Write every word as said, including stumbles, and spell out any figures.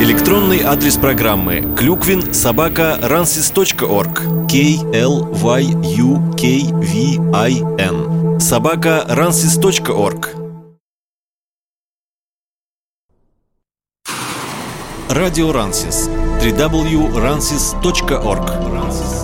Электронный адрес программы клюквин собака рансис точка орг. кей эл вай ю кей ви ай эн собака рансис точка орг. Радио Рансис. дабл ю дабл ю дабл ю точка рансис точка орг.